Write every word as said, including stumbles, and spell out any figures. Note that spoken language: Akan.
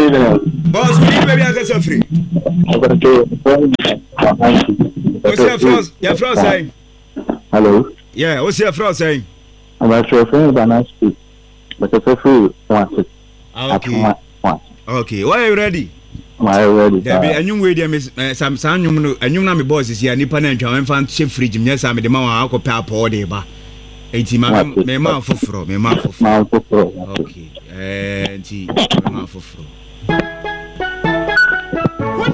Boss, we need baby as a free. What's your frost? Your frost saying? Hello. Yeah, what's your frost saying? I'm not sure if I'm speak, but it's a free one. Okay. Okay, why are you ready? My ready. There be a new way there, Miss Sam San, and you know my boss is here, Nippon and Joan fan chef fridge, yes, I'm the man I'll pay up all day, ba. Eighty man, me man for fro, me man for fro. Okay, and tea, man for fro.